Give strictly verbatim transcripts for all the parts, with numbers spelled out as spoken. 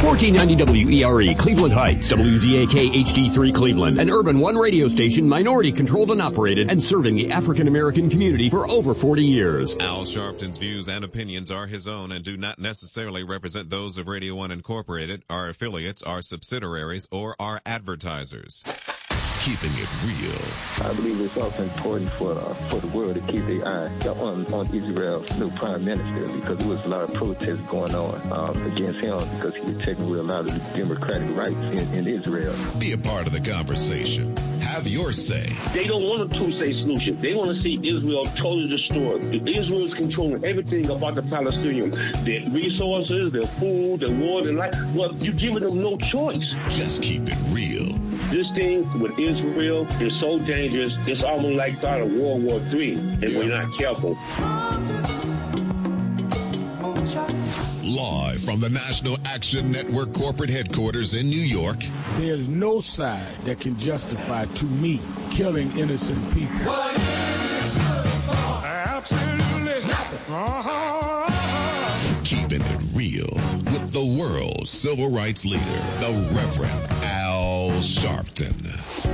fourteen ninety W E R E, Cleveland Heights, W Z A K H D three Cleveland, an Urban One radio station, minority controlled and operated, and serving the African American community for over forty years. Al Sharpton's views and opinions are his own and do not necessarily represent those of Radio One Incorporated, our affiliates, our subsidiaries, or our advertisers. Keeping it real. I believe it's also important for uh, for the world to keep their eye on, on Israel's new prime minister, because there was a lot of protests going on um, against him because he was taking away a lot of the democratic rights in, in Israel. Be a part of the conversation. Have your say. They don't want a two-state solution. They want to see Israel totally destroyed. Israel is controlling everything about the Palestinians. Their resources, their food, their water, their life. Well, you're giving them no choice. Just keep it real. This thing with Israel is so dangerous, it's almost like start of World War Three if yeah. we're not careful. Live from the National Action Network corporate headquarters in New York. There's no side that can justify, to me, killing innocent people. What is it good for? Absolutely nothing. Uh-huh. Keeping it real with the world's civil rights leader, the Reverend Al Sharpton.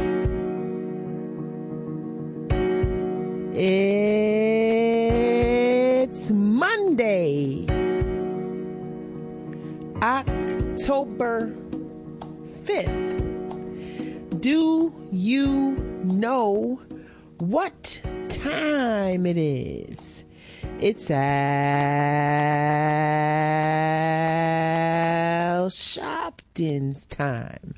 It's Monday, October fifth. Do you know what time it is? It's Al Sharpton's time.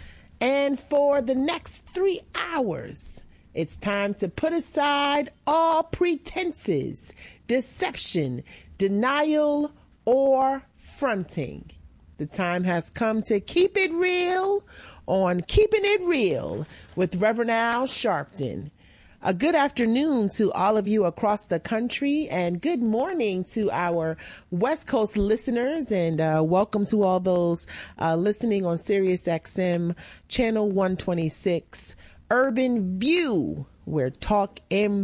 And for the next three hours, it's time to put aside all pretenses, deception, denial, or fronting. The time has come to keep it real on Keeping It Real with Reverend Al Sharpton. A good afternoon to all of you across the country, and good morning to our West Coast listeners, and uh, welcome to all those uh, listening on Sirius X M Channel one twenty-six, Urban View, where talk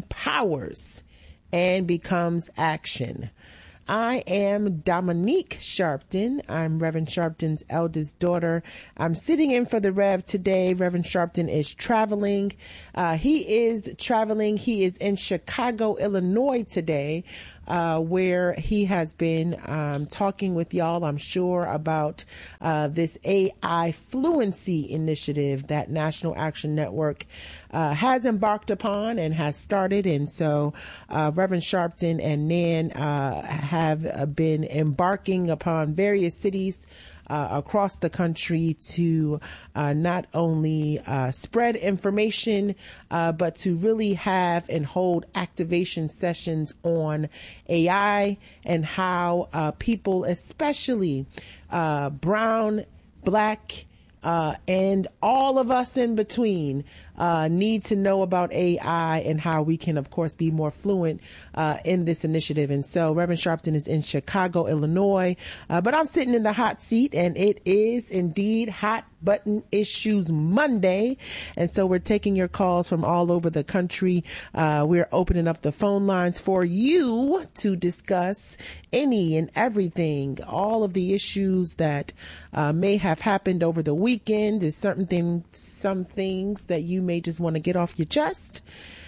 empowers and becomes action. I am Dominique Sharpton. I'm Reverend Sharpton's eldest daughter. I'm sitting in for the Rev today. Reverend Sharpton is traveling. Uh, he is traveling. He is in Chicago, Illinois today, uh, where he has been um, talking with y'all, I'm sure, about uh, this A I Fluency initiative that National Action Network uh, has embarked upon and has started. And so uh, Reverend Sharpton and Nan uh, have have been embarking upon various cities uh, across the country to uh, not only uh, spread information, uh, but to really have and hold activation sessions on A I and how uh, people, especially uh, brown, black, Uh, and all of us in between uh, need to know about A I and how we can, of course, be more fluent uh, in this initiative. And so Reverend Sharpton is in Chicago, Illinois, uh, but I'm sitting in the hot seat, and it is indeed Hot Button Issues Monday. And so we're taking your calls from all over the country. Uh, we're opening up the phone lines for you to discuss any and everything, all of the issues that uh, may have happened over the weekend. Is something, some things that you may just want to get off your chest.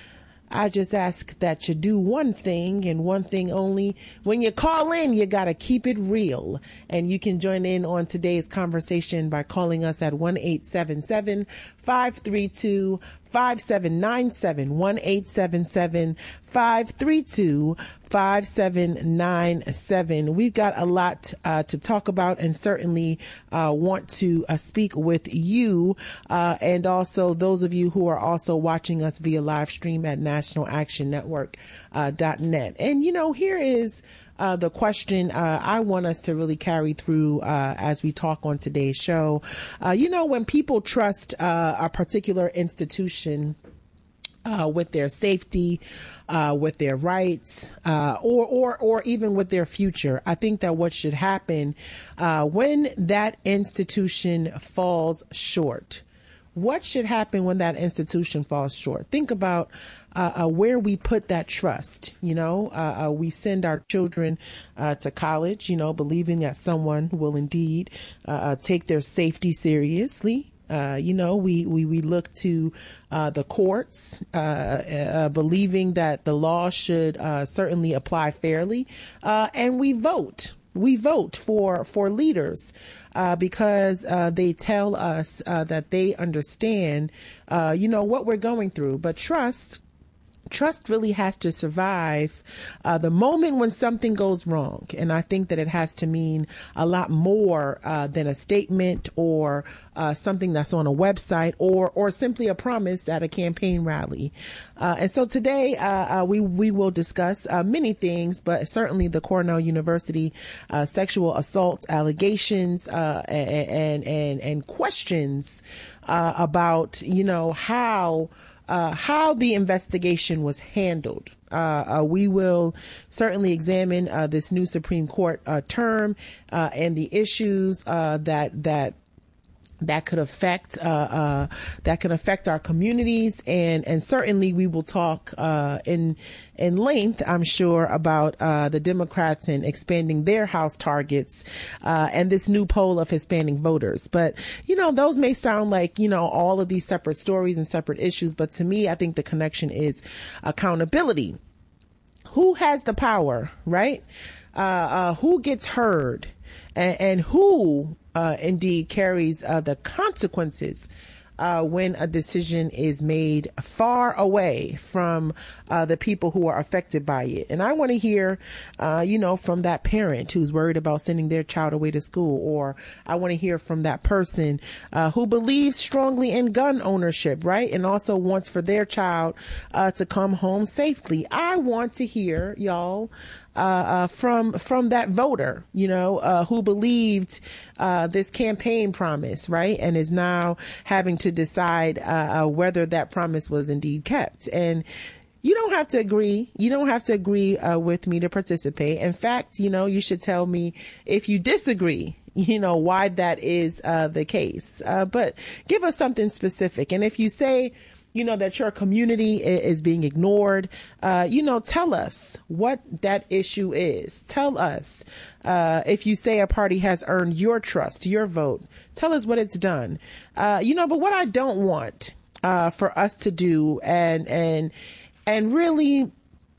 I just ask that you do one thing and one thing only. When you call in, you got to keep it real. And you can join in on today's conversation by calling us at one eight seven seven, five three two, five seven nine seven, one eight seven seven, five three two, five seven nine seven. We've got a lot uh, to talk about, and certainly uh, want to uh, speak with you uh, and also those of you who are also watching us via live stream at national action network dot net. And, you know, here is Uh, the question uh, I want us to really carry through uh, as we talk on today's show. Uh, you know, when people trust uh, a particular institution uh, with their safety, uh, with their rights, uh, or, or, or even with their future, I think that what should happen uh, when that institution falls short, what should happen when that institution falls short? Think about uh, uh, where we put that trust. You know, uh, uh, we send our children uh, to college, you know, believing that someone will indeed uh, uh, take their safety seriously. Uh, you know, we, we, we look to uh, the courts, uh, uh, believing that the law should uh, certainly apply fairly. Uh, and we vote. We vote for for leaders uh, because uh, they tell us uh, that they understand, uh, you know, what we're going through. But trust. Trust really has to survive uh, the moment when something goes wrong. And I think that it has to mean a lot more uh, than a statement or uh, something that's on a website or or simply a promise at a campaign rally. Uh, and so today uh, uh, we, we will discuss uh, many things, but certainly the Cornell University uh, sexual assault allegations uh, and, and, and questions uh, about, you know, how Uh, how the investigation was handled. Uh, uh, we will certainly examine uh, this new Supreme Court uh, term uh, and the issues uh, that that that could affect uh, uh, that can affect our communities, and and certainly we will talk uh, in in length, I'm sure, about uh, the Democrats and expanding their House targets uh, and this new poll of Hispanic voters. But you know, those may sound like, you know, all of these separate stories and separate issues, but to me, I think the connection is accountability. Who has the power, right? Uh, uh, who gets heard, and, and who uh, indeed carries uh, the consequences uh, when a decision is made far away from uh, the people who are affected by it. And I want to hear, uh, you know, from that parent who's worried about sending their child away to school, or I want to hear from that person uh, who believes strongly in gun ownership, right? And also wants for their child uh, to come home safely. I want to hear, y'all, Uh, uh, from from that voter, you know, uh, who believed uh, this campaign promise, right, and is now having to decide uh, uh, whether that promise was indeed kept. And you don't have to agree. You don't have to agree uh, with me to participate. In fact, you know, you should tell me if you disagree, you know, why that is uh, the case. Uh, but give us something specific. And if you say, you know, that your community is being ignored, uh, you know, tell us what that issue is. Tell us uh, if you say a party has earned your trust, your vote. Tell us what it's done. Uh, you know, but what I don't want uh, for us to do, and and and really,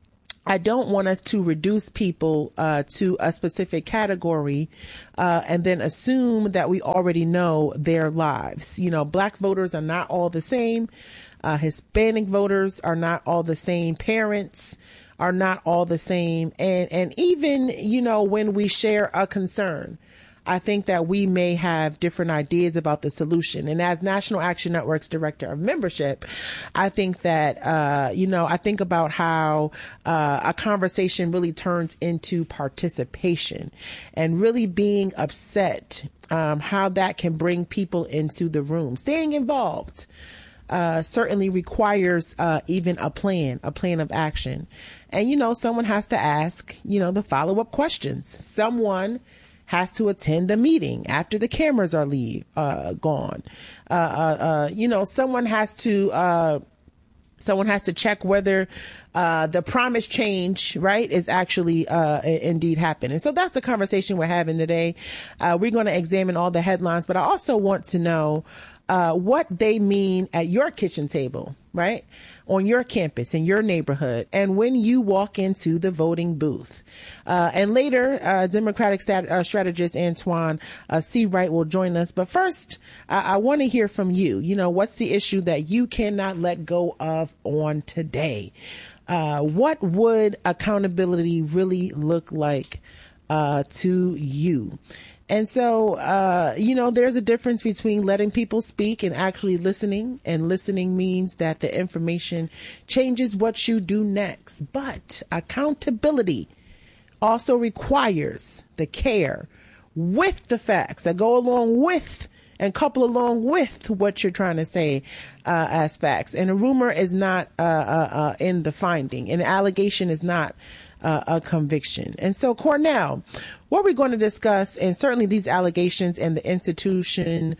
I don't want us to reduce people uh, to a specific category uh, and then assume that we already know their lives. You know, Black voters are not all the same. Uh, Hispanic voters are not all the same. Parents are not all the same. And, and even, you know, when we share a concern, I think that we may have different ideas about the solution. And as National Action Network's director of membership, I think that, uh, you know, I think about how uh, a conversation really turns into participation and really being upset, um, how that can bring people into the room. Staying involved Uh, certainly requires uh, even a plan, a plan of action. And, you know, someone has to ask, you know, the follow-up questions. Someone has to attend the meeting after the cameras are leave, uh, gone. Uh, uh, uh, you know, someone has to, uh, someone has to check whether uh, the promise change, right, is actually uh, indeed happening. So that's the conversation we're having today. Uh, we're going to examine all the headlines, but I also want to know Uh, what they mean at your kitchen table, right? On your campus, in your neighborhood, and when you walk into the voting booth. Uh, and later, uh, Democratic stat- uh, strategist Antoine uh, Seawright will join us. But first, I, I want to hear from you. You know, what's the issue that you cannot let go of on today? Uh, what would accountability really look like uh, to you? And so, uh, you know, there's a difference between letting people speak and actually listening. And listening means that the information changes what you do next. But accountability also requires the care with the facts that go along with and couple along with what you're trying to say uh, as facts. And a rumor is not uh, uh, uh, in the finding. An allegation is not Uh, a conviction. And so, Cornell, what we're going to discuss, and certainly these allegations and the institution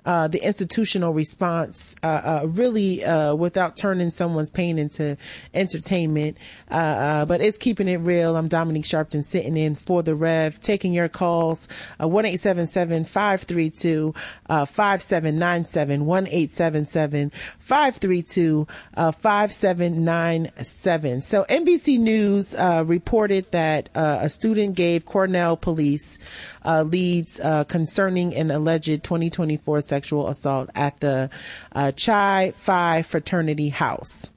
uh, the institutional response, uh, uh, really, uh, without turning someone's pain into entertainment. Uh, uh, but it's keeping it real. I'm Dominique Sharpton sitting in for the Rev, taking your calls, uh, one eight seven seven, five three two, five seven nine seven, one eight seven seven, five three two, five seven nine seven. So N B C News, uh, reported that, uh, a student gave Cornell police, uh, leads, uh, concerning an alleged twenty twenty-four sexual assault at the uh, Chi Phi fraternity house.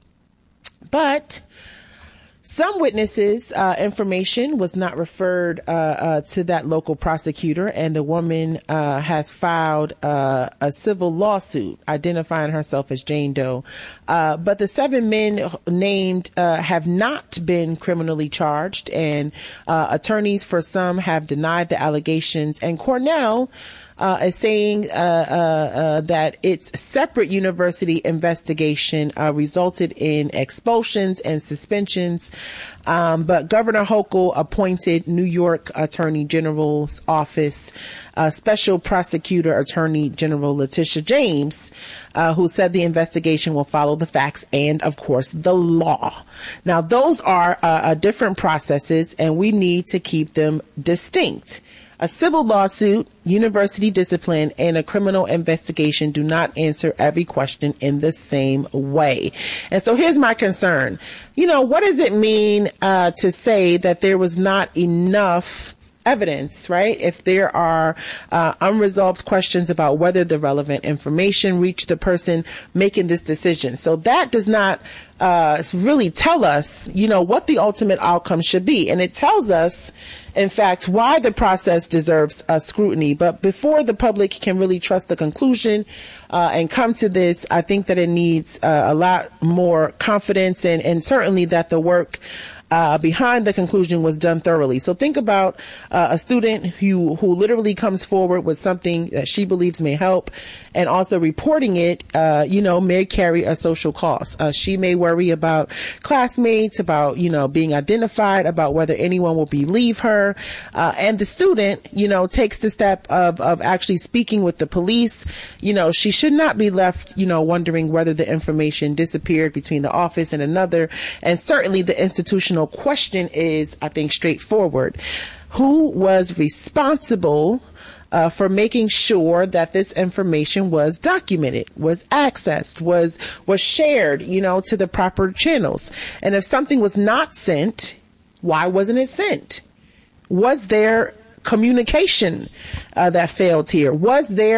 But some witnesses' uh, information was not referred uh, uh, to that local prosecutor, and the woman uh, has filed uh, a civil lawsuit identifying herself as Jane Doe. Uh, but the seven men named uh, have not been criminally charged, and uh, attorneys for some have denied the allegations. And Cornell Uh, is saying uh, uh, uh, that its separate university investigation uh, resulted in expulsions and suspensions. Um, but Governor Hochul appointed New York Attorney General's office, uh, Special Prosecutor Attorney General Letitia James, uh, who said the investigation will follow the facts and, of course, the law. Now, those are uh, uh, different processes, and we need to keep them distinct. A civil lawsuit, university discipline, and a criminal investigation do not answer every question in the same way. And so here's my concern. You know, what does it mean uh, to say that there was not enough evidence, right? If there are uh, unresolved questions about whether the relevant information reached the person making this decision. So that does not uh, really tell us, you know, what the ultimate outcome should be. And it tells us, in fact, why the process deserves uh, scrutiny. But before the public can really trust the conclusion uh, and come to this, I think that it needs uh, a lot more confidence, and, and certainly that the work Uh, behind the conclusion was done thoroughly. So think about uh, a student who who literally comes forward with something that she believes may help, and also reporting it, uh, you know, may carry a social cost. Uh, she may worry about classmates, about, you know, being identified, about whether anyone will believe her. Uh, and the student, you know, takes the step of, of actually speaking with the police. You know, she should not be left, you know, wondering whether the information disappeared between the office and another. And certainly the institutional question is, I think, straightforward. Who was responsible uh, for making sure that this information was documented, was accessed, was was shared, you know, to the proper channels? And if something was not sent, why wasn't it sent? Was there communication uh, that failed here? Was there